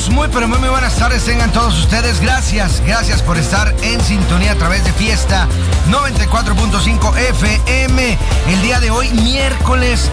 amigos, muy buenas tardes tengan todos ustedes. Gracias por estar en sintonía a través de Fiesta 94.5 FM. El día de hoy, miércoles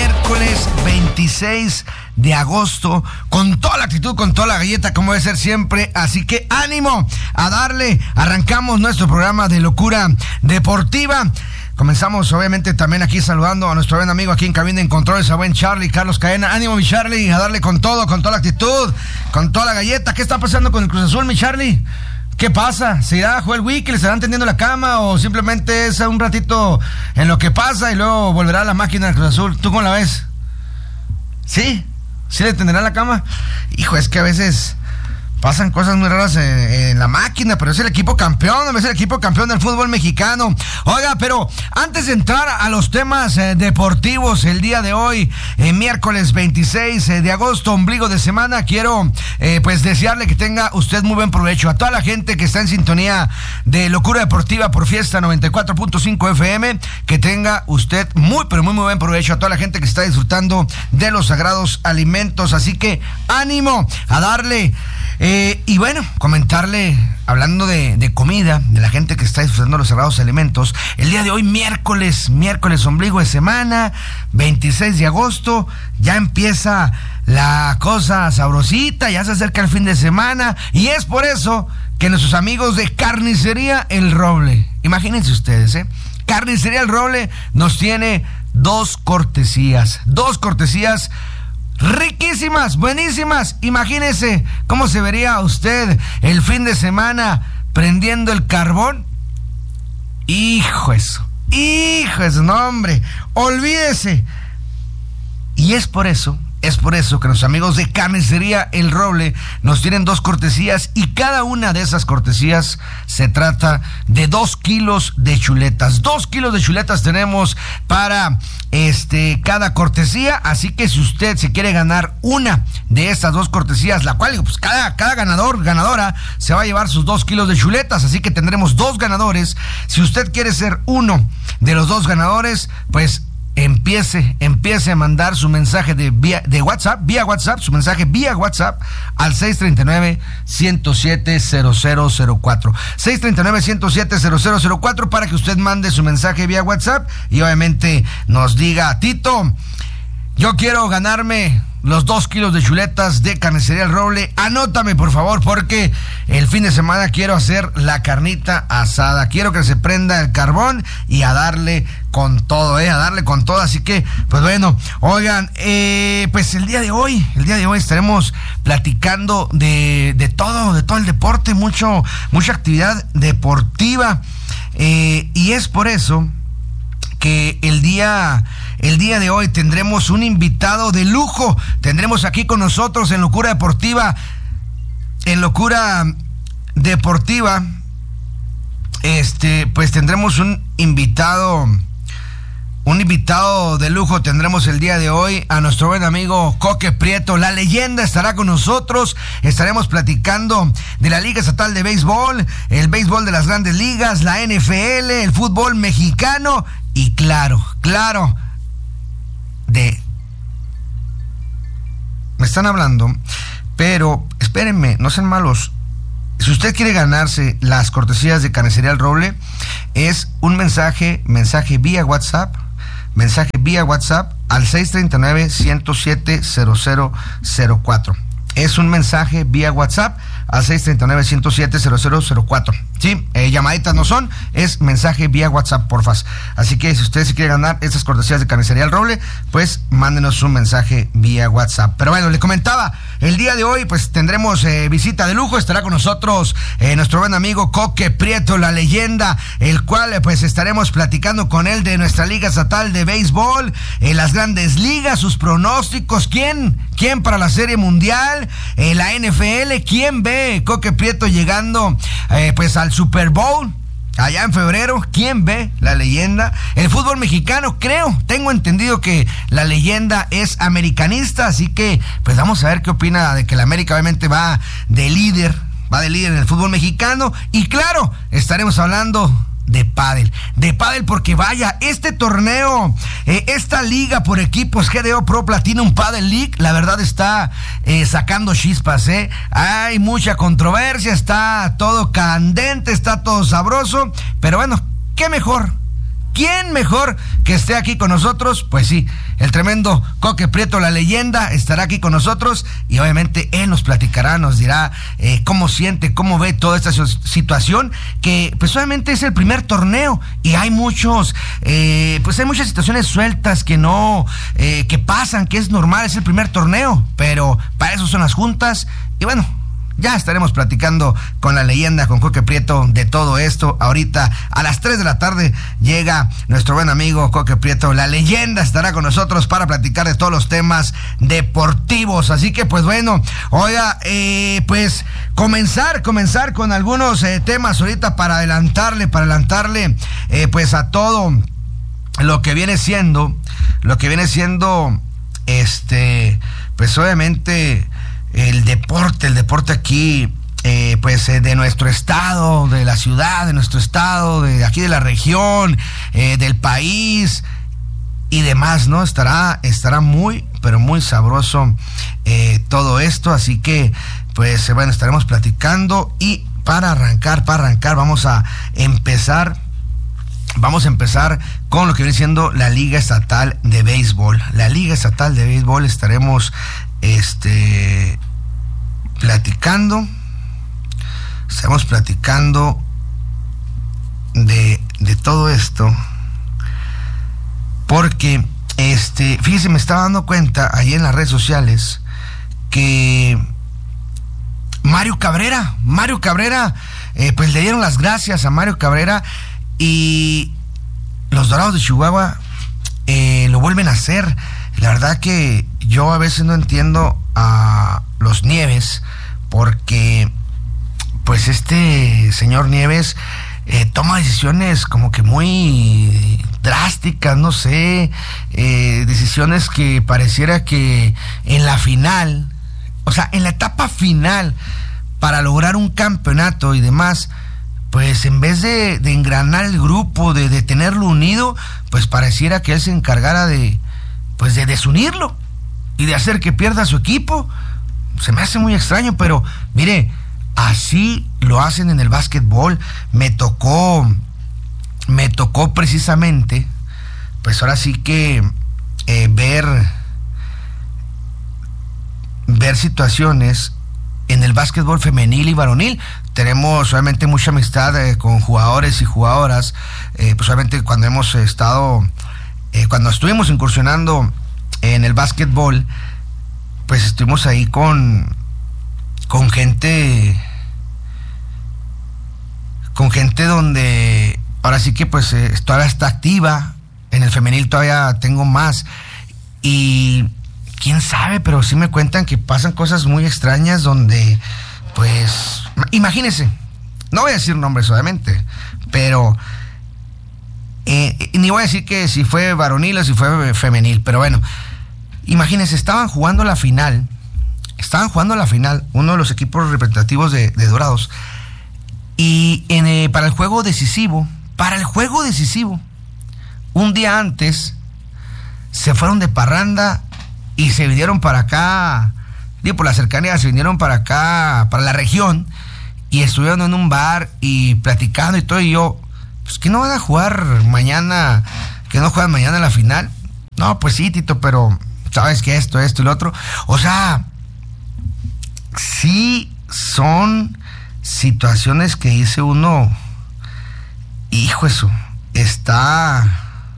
26 de agosto, con toda la actitud, con toda la galleta, como debe ser siempre. Así que ánimo a darle. Arrancamos nuestro programa de locura deportiva. Comenzamos obviamente también aquí saludando a nuestro buen amigo aquí en cabina en controles, a buen Charlie, Carlos Cadena. Ánimo, mi Charlie, a darle con todo, con toda la actitud, con toda la galleta. ¿Qué está pasando con el Cruz Azul, mi Charlie? ¿Qué pasa? ¿Se irá a jugar el Wiki? ¿Le estarán tendiendo la cama? ¿O simplemente es un ratito en lo que pasa y luego volverá a la máquina del Cruz Azul? ¿Tú cómo la ves? ¿Sí? ¿Sí le tenderán la cama? Hijo, es que a veces pasan cosas muy raras en la máquina, pero es el equipo campeón, es el equipo campeón del fútbol mexicano. Oiga, pero antes de entrar a los temas deportivos el día de hoy, miércoles 26 de agosto, ombligo de semana, quiero pues desearle que tenga usted muy buen provecho. A toda la gente que está en sintonía de Locura Deportiva por Fiesta 94.5 FM, que tenga usted muy buen provecho. A toda la gente que está disfrutando de los sagrados alimentos, así que ánimo a darle. Y bueno, comentarle, hablando de comida, de la gente que está disfrutando los sagrados alimentos, el día de hoy, miércoles, ombligo de semana, 26 de agosto, ya empieza la cosa sabrosita, ya se acerca el fin de semana, y es por eso que nuestros amigos de Carnicería El Roble, imagínense ustedes, Carnicería El Roble nos tiene dos cortesías riquísimas, buenísimas. Imagínese cómo se vería usted el fin de semana prendiendo el carbón. Hijo eso, no, hombre, olvídese. Y es por eso que los amigos de Carnicería El Roble nos tienen dos cortesías, y cada una de esas cortesías se trata de 2 kilos de chuletas. 2 kilos de chuletas tenemos para cada cortesía, así que si usted se quiere ganar una de estas dos cortesías, la cual pues cada ganadora se va a llevar sus 2 kilos de chuletas, así que tendremos 2 ganadores. Si usted quiere ser uno de los 2 ganadores, pues empiece a mandar su mensaje vía WhatsApp, su mensaje vía WhatsApp al 639-107-0004. 639-107-0004 para que usted mande su mensaje vía WhatsApp y obviamente nos diga: Tito, yo quiero ganarme los 2 kilos de chuletas de Carnicería El Roble. Anótame, por favor, porque el fin de semana quiero hacer la carnita asada. Quiero que se prenda el carbón y a darle con todo, Así que, pues bueno, oigan, pues el día de hoy estaremos platicando de todo el deporte, mucha actividad deportiva. Y es por eso que el día de hoy tendremos un invitado de lujo. Tendremos aquí con nosotros en Locura Deportiva, pues tendremos un invitado de lujo. Tendremos el día de hoy a nuestro buen amigo Coque Prieto, la leyenda, estará con nosotros. Estaremos platicando de la Liga Estatal de Béisbol, el béisbol de las Grandes Ligas, la NFL, el fútbol mexicano y claro, me están hablando, pero espérenme, no sean malos. Si usted quiere ganarse las cortesías de Carnicería El Roble, es un mensaje vía WhatsApp al 639-107-0004. Es un mensaje vía WhatsApp al 639-107-0004. Sí, llamaditas no son, es mensaje vía WhatsApp, porfas. Así que si usted se quiere ganar estas cortesías de Carnicería El Roble, pues mándenos un mensaje vía WhatsApp. Pero bueno, le comentaba, el día de hoy pues tendremos visita de lujo. Estará con nosotros nuestro buen amigo Coque Prieto, la leyenda, el cual pues estaremos platicando con él de nuestra Liga Estatal de Béisbol, las Grandes Ligas, sus pronósticos, quién para la Serie Mundial, la NFL, quién ve Coque Prieto llegando pues al Super Bowl allá en febrero, quién ve la leyenda, el fútbol mexicano. Tengo entendido que la leyenda es americanista, así que pues vamos a ver qué opina de que la América obviamente va de líder en el fútbol mexicano. Y claro, estaremos hablando de pádel, porque vaya, este torneo, esta liga por equipos GDO Pro Platinum Padel League, la verdad está sacando chispas, hay mucha controversia, está todo candente, está todo sabroso, pero bueno, ¿qué mejor? ¿Quién mejor que esté aquí con nosotros? Pues sí, el tremendo Coque Prieto, la leyenda, estará aquí con nosotros y obviamente él nos platicará, nos dirá cómo siente, cómo ve toda esta situación, que pues obviamente es el primer torneo y hay muchas situaciones sueltas que no, que pasan, que es normal, es el primer torneo, pero para eso son las juntas y bueno, ya estaremos platicando con la leyenda, con Coque Prieto, de todo esto. Ahorita a las 3 de la tarde llega nuestro buen amigo Coque Prieto, la leyenda, estará con nosotros para platicar de todos los temas deportivos. Así que pues bueno, oiga, pues comenzar con algunos temas ahorita para adelantarle pues a todo lo que viene siendo pues obviamente el deporte aquí, de nuestro estado, de la ciudad, de nuestro estado, de aquí de la región, del país y demás, ¿no? Estará muy, pero muy sabroso todo esto, así que, pues, bueno, estaremos platicando y para arrancar, vamos a empezar con lo que viene siendo la Liga Estatal de Béisbol. La Liga Estatal de Béisbol estaremos platicando de todo esto porque fíjese, me estaba dando cuenta ahí en las redes sociales que Mario Cabrera, pues le dieron las gracias a Mario Cabrera y los Dorados de Chihuahua lo vuelven a hacer. La verdad que yo a veces no entiendo a los Nieves, porque pues este señor Nieves toma decisiones como que muy drásticas, no sé, decisiones que pareciera que en la final, o sea, en la etapa final, para lograr un campeonato y demás, pues en vez de engranar el grupo, de tenerlo unido, pues pareciera que él se encargara de desunirlo y de hacer que pierda su equipo. Se me hace muy extraño, pero mire, así lo hacen en el básquetbol. Me tocó precisamente, pues ahora sí que ver situaciones en el básquetbol femenil y varonil. Tenemos obviamente mucha amistad con jugadores y jugadoras, pues obviamente cuando estuvimos incursionando en el básquetbol, pues estuvimos ahí con gente donde ahora sí que pues todavía está activa. En el femenil todavía tengo más y quién sabe, pero sí me cuentan que pasan cosas muy extrañas donde pues imagínense, no voy a decir nombres obviamente, pero ni voy a decir que si fue varonil o si fue femenil, pero bueno, imagínense, estaban jugando la final, uno de los equipos representativos de Dorados, y para el juego decisivo, un día antes se fueron de parranda y se vinieron para acá, por la cercanía, se vinieron para acá, para la región, y estuvieron en un bar y platicando y todo, y yo, pues que no van a jugar mañana, que no juegan mañana en la final. No, pues sí, Tito, pero sabes que esto y lo otro. O sea, sí son situaciones que dice uno, hijo, eso está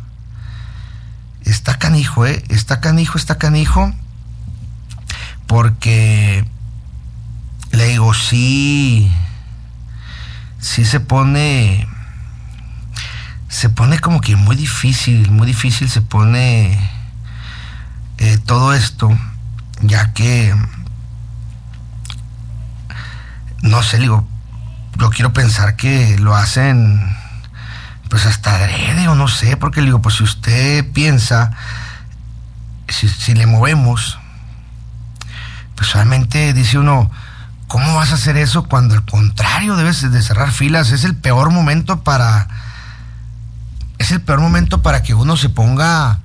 canijo, está canijo, porque le digo, sí se pone como que muy difícil se pone todo esto, ya que no sé, digo, yo quiero pensar que lo hacen pues hasta adrede o no sé, porque le digo, pues si usted piensa, si le movemos, pues solamente dice uno, ¿cómo vas a hacer eso cuando al contrario debes de cerrar filas? Es el peor momento para es el peor momento para que uno se ponga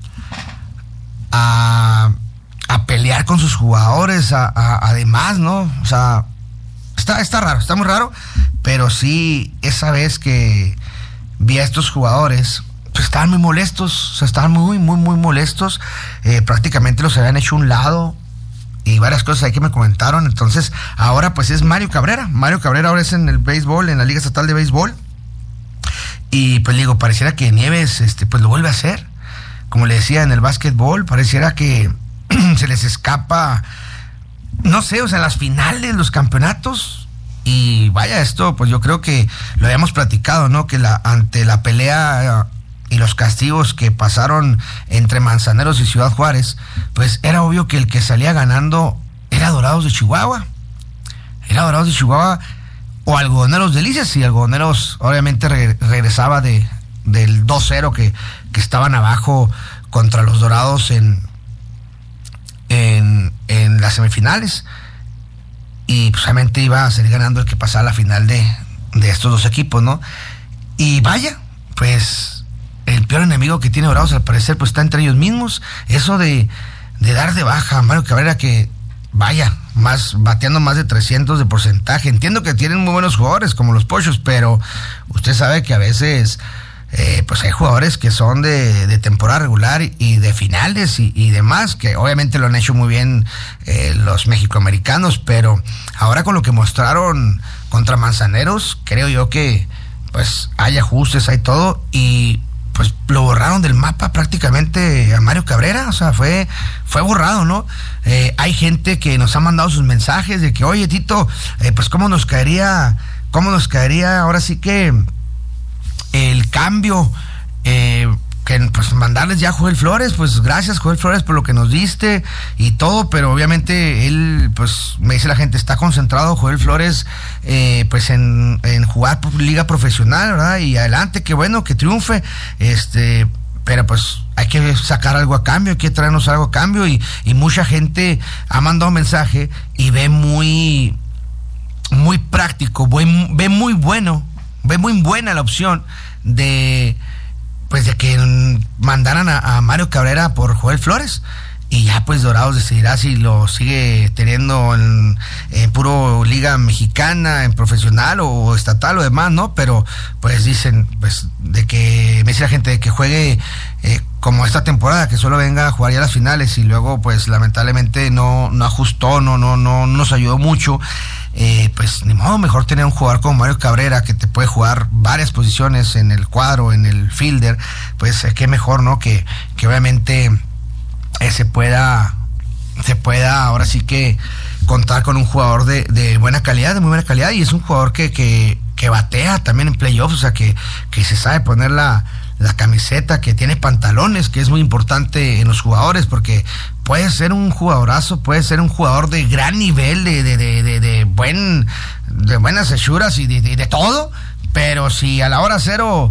a pelear con sus jugadores, además, ¿no? O sea, está raro, está muy raro, pero sí, esa vez que vi a estos jugadores, pues estaban muy molestos, o sea, estaban muy molestos, prácticamente los habían hecho a un lado, y varias cosas ahí que me comentaron. Entonces, ahora pues es Mario Cabrera ahora es en el béisbol, en la Liga Estatal de Béisbol, y pues digo, pareciera que Nieves, pues lo vuelve a hacer, como le decía en el básquetbol, pareciera que se les escapa, no sé, o sea, las finales, los campeonatos. Y vaya, esto pues yo creo que lo habíamos platicado, ¿no? Que ante la pelea y los castigos que pasaron entre Manzaneros y Ciudad Juárez, pues era obvio que el que salía ganando era Dorados de Chihuahua o Algodoneros Delicias, y Algodoneros obviamente regresaba del 2-0 que estaban abajo contra los Dorados en las semifinales, y pues obviamente iba a salir ganando el que pasara a la final de estos dos equipos, ¿no? Y vaya, pues el peor enemigo que tiene Dorados al parecer pues está entre ellos mismos. Eso de dar de baja a Mario Cabrera, que vaya, bateando más de 300 de porcentaje. Entiendo que tienen muy buenos jugadores como los Pochos, pero usted sabe que a veces pues hay jugadores que son de temporada regular y de finales y demás, que obviamente lo han hecho muy bien los mexicoamericanos, pero ahora con lo que mostraron contra Manzaneros, creo yo que pues hay ajustes, hay todo, y pues lo borraron del mapa prácticamente a Mario Cabrera. O sea, fue borrado, ¿no? Hay gente que nos ha mandado sus mensajes de que, oye, Tito, pues cómo nos caería ahora sí que el cambio, que pues mandarles ya a Joel Flores. Pues gracias, Joel Flores, por lo que nos diste y todo, pero obviamente él, pues me dice la gente, está concentrado Joel Flores pues en jugar liga profesional, ¿verdad? Y adelante, qué bueno, que triunfe, pero pues hay que sacar algo a cambio, hay que traernos algo a cambio, y mucha gente ha mandado mensaje y ve muy práctico, ve muy buena la opción de que mandaran a Mario Cabrera por Joel Flores, y ya pues Dorados decidirá si lo sigue teniendo en puro liga mexicana, en profesional o estatal o demás, ¿no? Pero pues dicen, pues de que me dice la gente de que juegue como esta temporada, que solo venga a jugar ya las finales, y luego pues lamentablemente no ajustó, no nos ayudó mucho. Pues ni modo, mejor tener un jugador como Mario Cabrera, que te puede jugar varias posiciones en el cuadro, en el fielder. Pues qué mejor, ¿no? Que obviamente se pueda ahora sí que contar con un jugador de buena calidad, de muy buena calidad, y es un jugador que batea también en playoffs, o sea, que se sabe poner la camiseta, que tiene pantalones, que es muy importante en los jugadores, porque puede ser un jugadorazo, puede ser un jugador de gran nivel, de buenas hechuras y de todo, pero si a la hora cero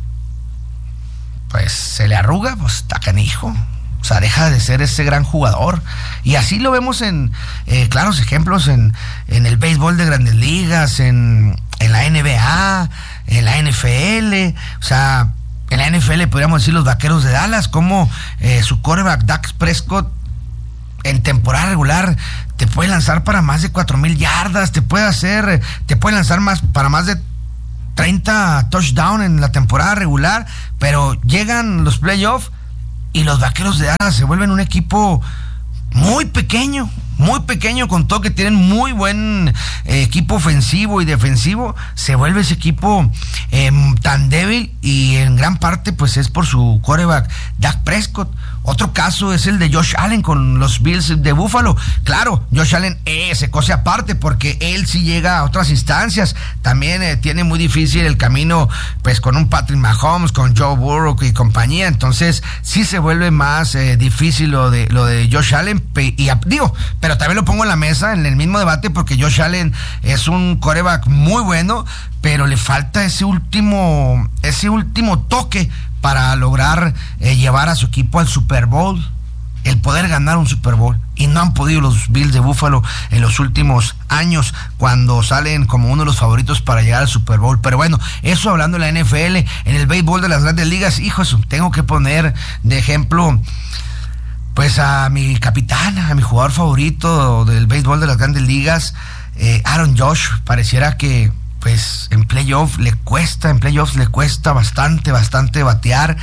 pues se le arruga, pues está canijo. O sea, deja de ser ese gran jugador. Y así lo vemos en claros ejemplos en el béisbol de Grandes Ligas, en la NBA, en la NFL. O sea, en la NFL podríamos decir los Vaqueros de Dallas, como su quarterback Dak Prescott en temporada regular te puede lanzar para más de 4,000 yardas, te puede lanzar para más de 30 touchdowns en la temporada regular, pero llegan los playoffs y los Vaqueros de Dallas se vuelven un equipo muy pequeño, con todo que tienen muy buen equipo ofensivo y defensivo. Se vuelve ese equipo tan débil, y en gran parte pues es por su quarterback Dak Prescott. Otro caso es el de Josh Allen con los Bills de Buffalo. Claro, Josh Allen se cose aparte, porque él sí llega a otras instancias. También tiene muy difícil el camino pues con un Patrick Mahomes, con Joe Burrow y compañía. Entonces sí se vuelve más difícil lo de Josh Allen, pero también lo pongo en la mesa en el mismo debate, porque Josh Allen es un quarterback muy bueno, pero le falta ese último toque para lograr llevar a su equipo al Super Bowl, el poder ganar un Super Bowl. y no han podido los Bills de Buffalo en los últimos años, cuando salen como uno de los favoritos para llegar al Super Bowl. Pero bueno, eso hablando de la NFL. En el béisbol de las grandes ligas, hijos, tengo que poner de ejemplo pues a mi capitán, a mi jugador favorito del béisbol de las grandes ligas, Aaron Judge. Pareciera que pues en playoffs le cuesta bastante batear.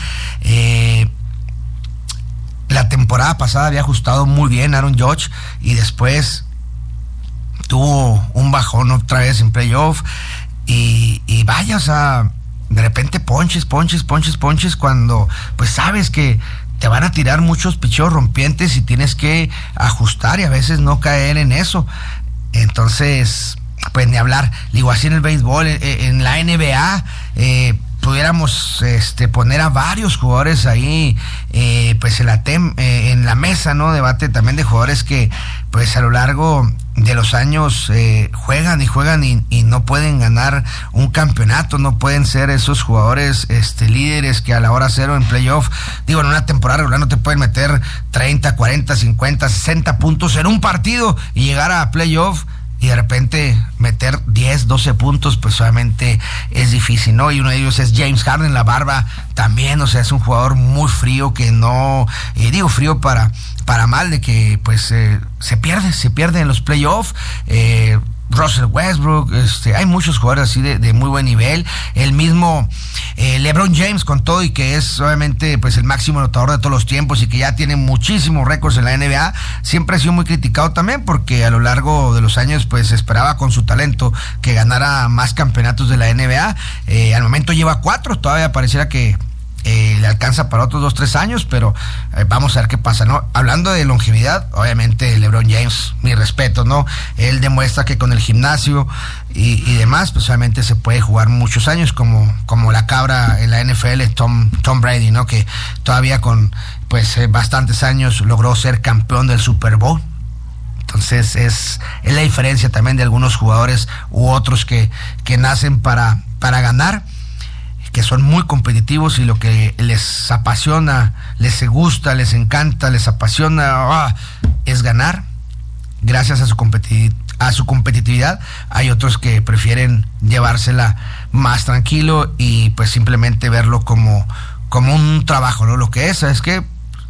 La temporada pasada había ajustado muy bien Aaron Judge y después tuvo un bajón otra vez en playoff y vaya, o sea, de repente ponches cuando pues sabes que te van a tirar muchos picheos rompientes y tienes que ajustar y a veces no caer en eso. Entonces, pues ni hablar. Digo, así en el béisbol, en la NBA, pudiéramos poner a varios jugadores ahí, pues en la mesa, ¿no? Debate también de jugadores que pues a lo largo de los años juegan y no pueden ganar un campeonato, no pueden ser esos jugadores líderes que a la hora cero en playoff, digo, en una temporada regular no te pueden meter 30, 40, 50, 60 puntos en un partido y llegar a playoff y de repente meter 10, 12 puntos, pues obviamente es difícil, ¿no? Y uno de ellos es James Harden, la barba también, o sea, es un jugador muy frío que no, digo frío para mal, de que pues se pierde en los playoffs. Russell Westbrook, hay muchos jugadores así de muy buen nivel. El mismo LeBron James, con todo y que es obviamente pues el máximo anotador de todos los tiempos y que ya tiene muchísimos récords en la NBA, siempre ha sido muy criticado también porque a lo largo de los años pues esperaba con su talento que ganara más campeonatos de la NBA. Al momento lleva 4, todavía pareciera que le alcanza para otros 2-3 años, pero vamos a ver qué pasa, ¿no? Hablando de longevidad, obviamente LeBron James, mi respeto, ¿no? Él demuestra que con el gimnasio y demás, pues obviamente se puede jugar muchos años, como la cabra en la NFL, Tom Brady, ¿no? Que todavía con pues bastantes años logró ser campeón del Super Bowl. Entonces es la diferencia también de algunos jugadores u otros que nacen para ganar, que son muy competitivos y lo que les apasiona, les gusta, les encanta, les apasiona, es ganar. Gracias a su competitividad, hay otros que prefieren llevársela más tranquilo y pues simplemente verlo como un trabajo, ¿no? Lo que es que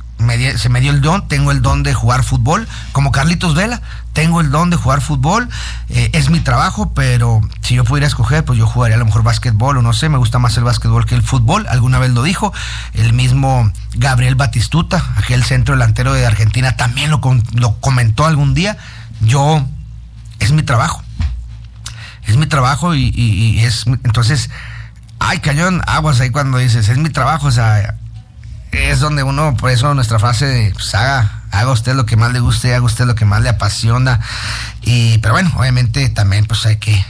se me dio el don, tengo el don de jugar fútbol, como Carlitos Vela, tengo el don de jugar fútbol, es mi trabajo, pero si yo pudiera escoger, pues yo jugaría a lo mejor básquetbol, o no sé, me gusta más el básquetbol que el fútbol. Alguna vez lo dijo el mismo Gabriel Batistuta, aquel centro delantero de Argentina, también lo comentó algún día. Es mi trabajo y es, entonces, ay, cañón, aguas ahí cuando dices, es mi trabajo, o sea, es donde uno, por eso nuestra frase de pues haga usted lo que más le guste, haga usted lo que más le apasiona. Pero bueno, obviamente también pues hay que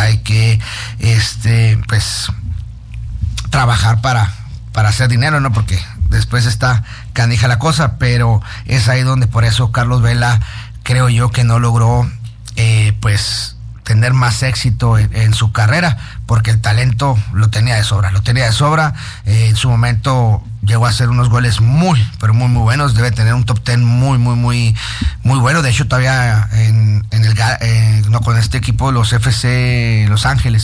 pues trabajar para hacer dinero, ¿no? Porque después está canija la cosa, pero es ahí donde por eso Carlos Vela creo yo que no logró pues tener más éxito en su carrera, porque el talento lo tenía de sobra. En su momento llegó a hacer unos goles muy buenos, debe tener un top 10 muy bueno. De hecho, todavía con este equipo, los FC Los Ángeles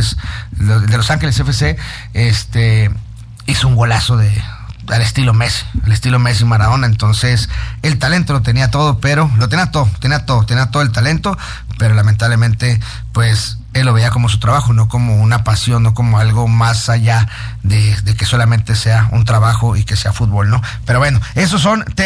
FC, hizo un golazo al estilo Messi Maradona. Entonces el talento lo tenía todo, pero tenía todo el talento, pero lamentablemente pues él lo veía como su trabajo, no como una pasión, no como algo más allá de que solamente sea un trabajo y que sea fútbol, ¿no? Pero bueno, esos son